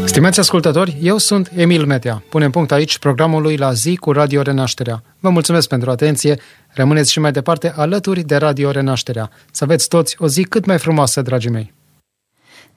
Stimați ascultători, eu sunt Emil Metea. Punem punct aici programului La zi cu Radio Renașterea. Vă mulțumesc pentru atenție. Rămâneți și mai departe alături de Radio Renașterea. Să aveți toți o zi cât mai frumoasă, dragii mei.